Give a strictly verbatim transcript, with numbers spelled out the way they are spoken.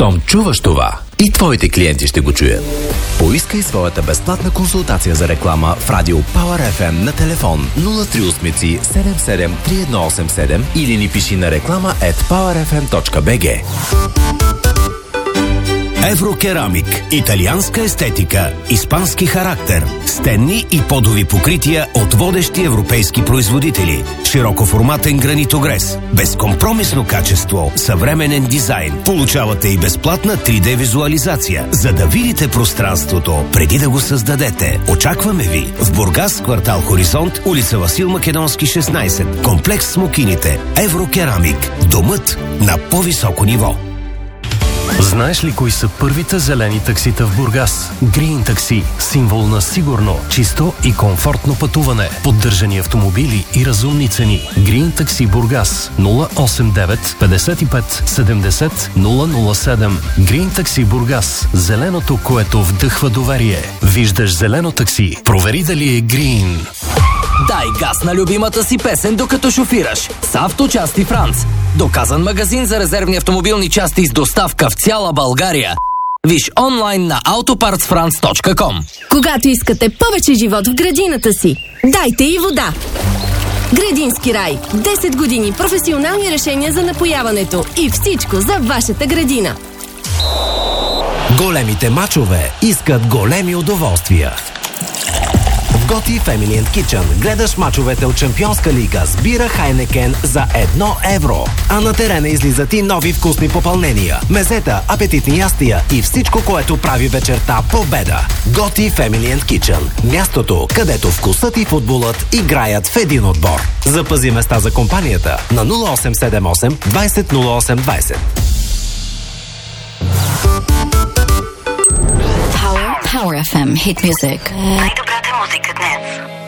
Щом чуваш това, и твоите клиенти ще го чуят. Поискай своята безплатна консултация за реклама в Радио Power еф ем на телефон нула три осем седем седем три едно осем седем или ни пиши на реклама ет пауър еф ем точка би джи. Еврокерамик. Италианска естетика, испански характер, стенни и подови покрития от водещи европейски производители. Широкоформатен гранитогрес, безкомпромисно качество, съвременен дизайн. Получавате и безплатна три Д визуализация, за да видите пространството преди да го създадете. Очакваме ви в Бургас, квартал Хоризонт, улица Васил Македонски шестнайсет, комплекс Смокините. Еврокерамик. Домът на по-високо ниво. Знаеш ли кои са първите зелени таксита в Бургас? Green Taxi – символ на сигурно, чисто и комфортно пътуване, поддържани автомобили и разумни цени. Green Taxi Бургас нула осем девет петдесет и пет седемдесет нула нула седем. Green Taxi Бургас – зеленото, което вдъхва доверие. Виждаш зелено такси, провери дали е Green. Дай газ на любимата си песен, докато шофираш. С Авточасти Франц. Доказан магазин за резервни автомобилни части с доставка в цяла България. Виж онлайн на autoparts france точка com. Когато искате повече живот в градината си, дайте и вода. Градински рай. десет години професионални решения за напояването и всичко за вашата градина. Големите мачове искат големи удоволствия. В Готи Family and Kitchen гледаш мачовете от Шампионска лига с бира Хайнекен за едно евро. А на терена излизат и нови вкусни попълнения, мезета, апетитни ястия и всичко, което прави вечерта победа. Готи Family and Kitchen. Мястото, където вкусът и футболът играят в един отбор. Запази места за компанията на нула осем седем осем двайсет нула осем двайсет. Power еф ем Hit Music. Най-добрата музика днес.